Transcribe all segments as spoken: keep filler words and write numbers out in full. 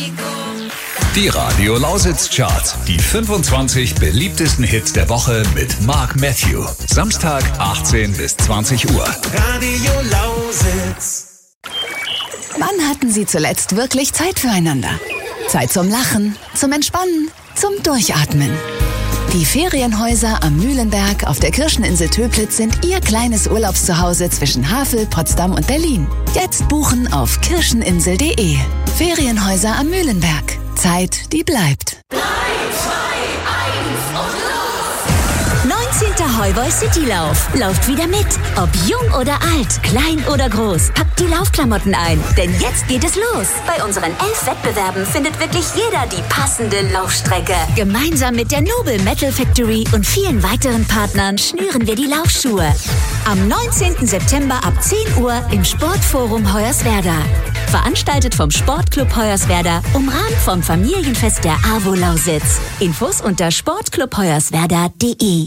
Die Radio Lausitz Chart. Die fünfundzwanzig beliebtesten Hits der Woche mit Mark Matthew. Samstag achtzehn bis zwanzig Uhr. Radio Lausitz. Wann hatten Sie zuletzt wirklich Zeit füreinander? Zeit zum Lachen, zum Entspannen, zum Durchatmen. Die Ferienhäuser am Mühlenberg auf der Kirscheninsel Töplitz sind Ihr kleines Urlaubszuhause zwischen Havel, Potsdam und Berlin. Jetzt buchen auf kirscheninsel punkt de. Ferienhäuser am Mühlenberg. Zeit, die bleibt. drei, zwei, eins und los! neunzehnter Heuboy City Lauf. Lauft wieder mit. Ob jung oder alt, klein oder groß. Packt die Laufklamotten ein, denn jetzt geht es los. Bei unseren elf Wettbewerben findet wirklich jeder die passende Laufstrecke. Gemeinsam mit der Noble Metal Factory und vielen weiteren Partnern schnüren wir die Laufschuhe. Am neunzehnten September ab zehn Uhr im Sportforum Hoyerswerda. Veranstaltet vom Sportclub Hoyerswerda, umrahmt vom Familienfest der AWO Lausitz. Infos unter sportclub hoyerswerda punkt de.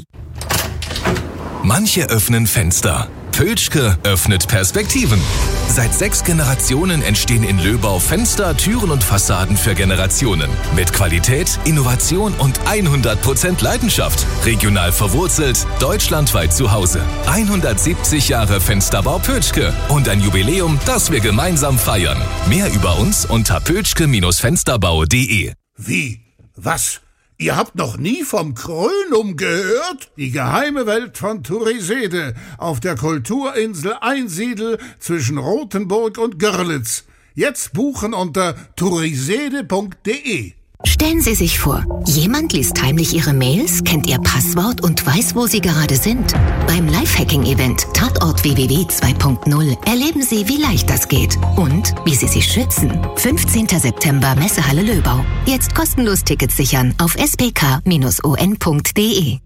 Manche öffnen Fenster. Pölschke öffnet Perspektiven. Seit sechs Generationen entstehen in Löbau Fenster, Türen und Fassaden für Generationen. Mit Qualität, Innovation und hundert Prozent Leidenschaft. Regional verwurzelt, deutschlandweit zu Hause. hundertsiebzig Jahre Fensterbau Pölschke und ein Jubiläum, das wir gemeinsam feiern. Mehr über uns unter pölschke Fensterbau punkt de. Wie? Was? Ihr habt noch nie vom Krönum gehört? Die geheime Welt von Thurisede auf der Kulturinsel Einsiedel zwischen Rothenburg und Görlitz. Jetzt buchen unter thurisede punkt de. Stellen Sie sich vor, jemand liest heimlich Ihre Mails, kennt Ihr Passwort und weiß, wo Sie gerade sind. Beim Lifehacking-Event Tatort W W W zwei punkt null erleben Sie, wie leicht das geht und wie Sie sich schützen. fünfzehnten September Messehalle Löbau. Jetzt kostenlos Tickets sichern auf s p k o n punkt de.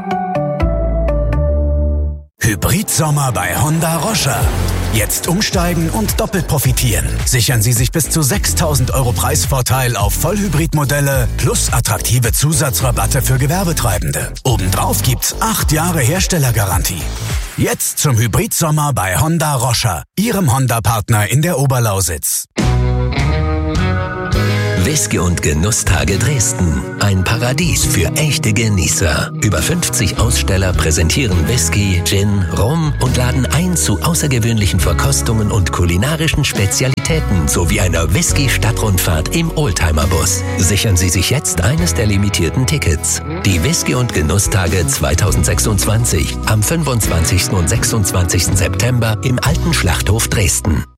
Hybridsommer bei Honda Roscher. Jetzt umsteigen und doppelt profitieren. Sichern Sie sich bis zu sechstausend Euro Preisvorteil auf Vollhybridmodelle plus attraktive Zusatzrabatte für Gewerbetreibende. Obendrauf gibt's acht Jahre Herstellergarantie. Jetzt zum Hybridsommer bei Honda Roscher, Ihrem Honda-Partner in der Oberlausitz. Whisky und Genusstage Dresden. Ein Paradies für echte Genießer. Über fünfzig Aussteller präsentieren Whisky, Gin, Rum und laden ein zu außergewöhnlichen Verkostungen und kulinarischen Spezialitäten sowie einer Whisky-Stadtrundfahrt im Oldtimer-Bus. Sichern Sie sich jetzt eines der limitierten Tickets. Die Whisky und Genusstage zweitausendsechsundzwanzig am fünfundzwanzigsten und sechsundzwanzigsten September im Alten Schlachthof Dresden.